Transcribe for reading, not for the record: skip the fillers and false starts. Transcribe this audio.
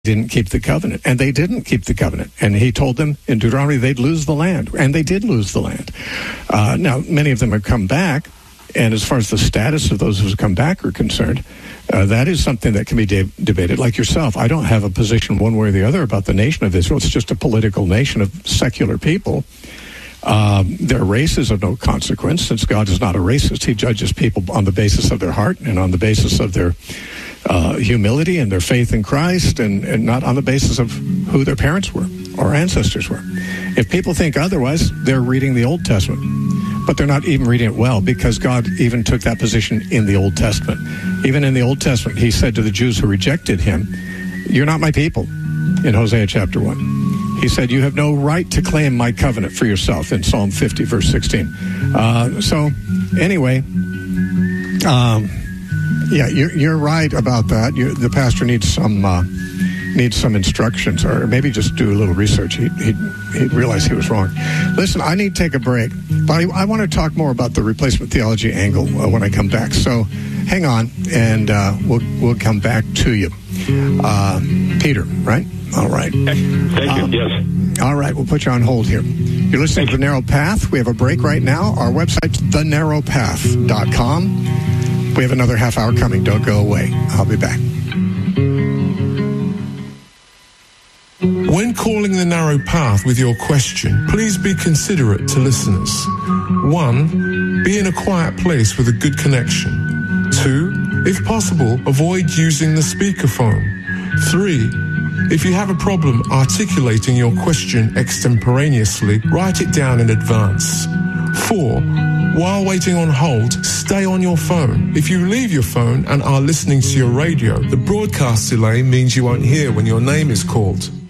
didn't keep the covenant, and they didn't keep the covenant. And he told them in Deuteronomy they'd lose the land, and they did lose the land. Now, many of them have come back, and as far as the status of those who've come back are concerned, that is something that can be debated. Like yourself, I don't have a position one way or the other about the nation of Israel. It's just a political nation of secular people. Their race is of no consequence, since God is not a racist. He judges people on the basis of their heart and on the basis of their humility and their faith in Christ, and not on the basis of who their parents were or ancestors were. If people think otherwise, they're reading the Old Testament. But they're not even reading it well, because God even took that position in the Old Testament. Even in the Old Testament, he said to the Jews who rejected him, "You're not my people," in Hosea chapter 1. He said, "You have no right to claim my covenant for yourself," in Psalm 50, verse 16. So, anyway, yeah, you're right about that. The pastor needs some instructions, or maybe just do a little research. He'd realize he was wrong. Listen, I need to take a break, but I want to talk more about the replacement theology angle when I come back. So hang on, and we'll come back to you. Peter, right? All right. Thank you, yes. All right, we'll put you on hold here. You're listening to The Narrow Path. We have a break right now. Our website's thenarrowpath.com. We have another half hour coming. Don't go away. I'll be back. When calling The Narrow Path with your question, please be considerate to listeners. 1, be in a quiet place with a good connection. 2, if possible, avoid using the speakerphone. 3, if you have a problem articulating your question extemporaneously, write it down in advance. 4, while waiting on hold, stay on your phone. If you leave your phone and are listening to your radio, the broadcast delay means you won't hear when your name is called.